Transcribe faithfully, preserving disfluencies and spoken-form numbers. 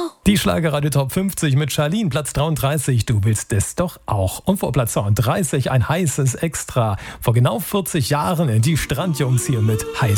Die Schlagerradio Top fünfzig mit Charlene, Platz dreiunddreißig, du willst es doch auch. Und vor Platz zweiunddreißig ein heißes Extra. Vor genau vierzig Jahren die Strandjungs hier mit Heiß.